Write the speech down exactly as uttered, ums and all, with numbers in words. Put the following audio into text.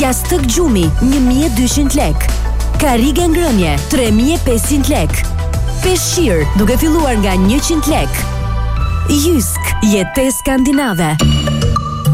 Jastëk gjumi një mijë e dyqind lek. Karrige ngrënie tre mijë e pesëqind lek. Peshqir duke filluar nga njëqind lek. Jysk, jetë skandinave.